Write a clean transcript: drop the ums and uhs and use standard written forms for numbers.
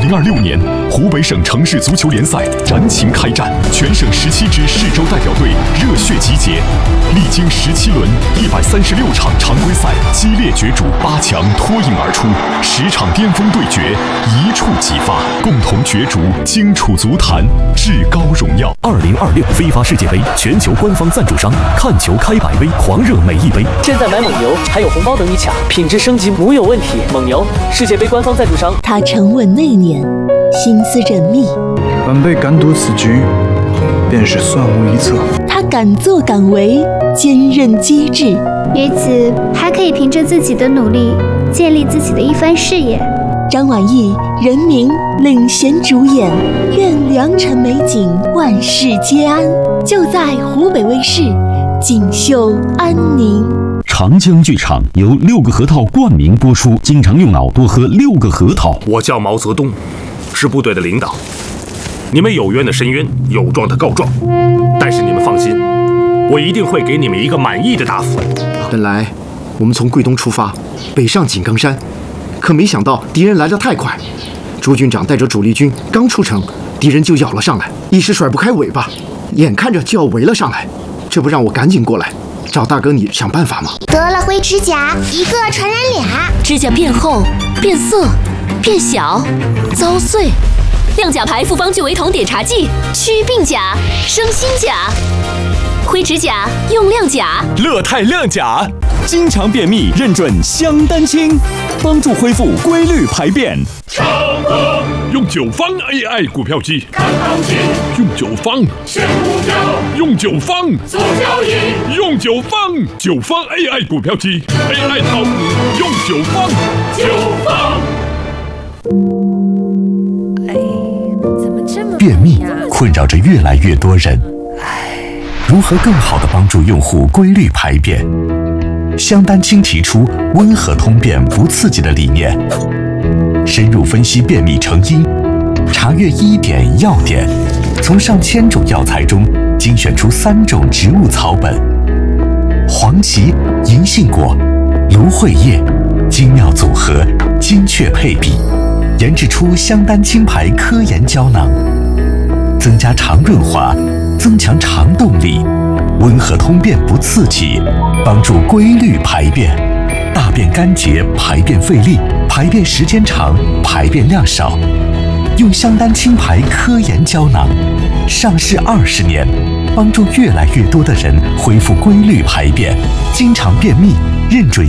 2026年，湖北省城市足球联赛燃情开战，全省17支市州代表队热血集结，历经17轮136场常规赛激烈角逐，8强脱颖而出，10场巅峰对决一触即发，共同角逐荆楚足坛至高荣耀。 2026非法世界杯全球官方赞助商，看球开百杯，狂热每一杯。 现在买蒙牛还有红包等你抢，品质升级无有问题。蒙牛，世界杯官方赞助商。 他沉稳内敛，心思缜密， 晚辈敢赌此局，便是算无一策。 他敢作敢为，坚韧机智。 于此还可以凭着自己的努力，建立自己的一番事业。 张晚意、任明领衔主演，愿良辰美景万事皆安，就在湖北卫视锦绣安宁。 长江剧场由6个核桃冠名播出，经常用脑多喝6个核桃。 我叫毛泽东，是部队的领导。你们有冤的申冤，有状的告状，但是你们放心，我一定会给你们一个满意的答复。 本来我们从桂东出发，北上井冈山，可没想到敌人来得太快。朱军长带着主力军刚出城，敌人就咬了上来，一时甩不开尾巴，眼看着就要围了上来，这不让我赶紧过来找大哥你想办法吗？ 得了灰指甲，一个传染俩， 指甲变厚、变色、变小、遭碎。亮甲牌复方聚维酮碘茶剂，祛病甲、生新甲。灰指甲用亮甲， 乐泰亮甲，经常便秘认准香丹清，帮助恢复规律排便。 用9方 AI 股票机， 看行情； 用9方选股票； 用9方做交易； 用9方AI 股票机 ，AI 炒股用9方。 便秘困扰着越来越多人，如何更好地帮助用户规律排便？香丹清提出温和通便不刺激的理念，深入分析便秘成因，查阅医典药典，从上千种药材中精选出3种植物草本：黄芪、银杏果、芦荟叶，精妙组合，精确配比，研制出香丹清牌科研胶囊，增加肠润滑，增强肠动力，温和通便不刺激，帮助规律排便，大便干结，排便费力，排便时间长，排便量少。用香丹清牌科研胶囊，上市20年，帮助越来越多的人恢复规律排便，经常便秘认准